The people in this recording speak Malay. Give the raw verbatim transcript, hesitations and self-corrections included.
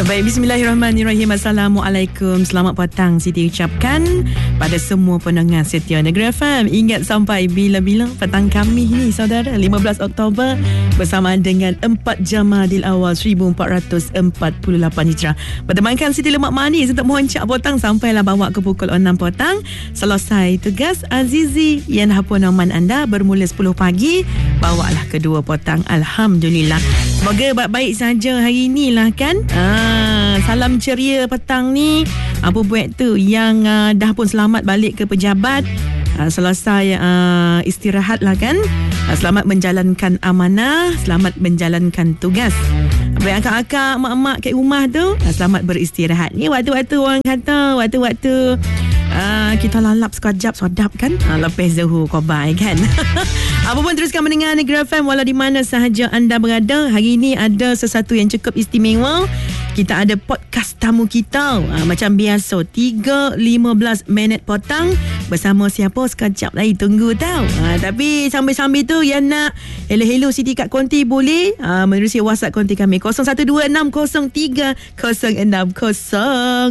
Baik, bismillahirrahmanirrahim. Assalamualaikum. Selamat petang Siti ucapkan pada semua pendengar setia Negeri F M. Ingat sampai bila-bila petang kami ni saudara, lima belas Oktober bersamaan dengan empat Jamadil Awal seribu empat ratus empat puluh lapan Hijrah. Bertemankan Siti Lemak Manis untuk moncak petang sampailah bawa ke pukul enam petang. Selesai tugas Azizi yang hapunaman anda bermula sepuluh pagi, bawalah kedua petang. Alhamdulillah. Semoga baik-baik saja hari ni lah kan. Ah, salam ceria petang ni. Apa buat tu yang uh, dah pun selamat balik ke pejabat. Uh, selesai uh, istirahat lah kan. Uh, selamat menjalankan amanah, selamat menjalankan tugas. Baik akak-akak, mak-mak kat rumah tu, uh, selamat beristirahat. Ni waktu-waktu orang kata, waktu-waktu Uh, kita lalap sekejap sedap kan, uh, lepas Zuhur Kobai kan. Apa pun teruskan mendengar Negeri F M walau di mana sahaja anda berada. Hari ini ada sesuatu yang cukup istimewa. Kita ada podcast tamu kita, uh, macam biasa tiga lima belas minit petang. Bersama siapa sekejap lagi tunggu tau. uh, Tapi sambil-sambil tu yang nak hello-hello Siti kat konti boleh uh, menerusi WhatsApp konti kami kosong satu dua enam kosong tiga kosong enam kosong.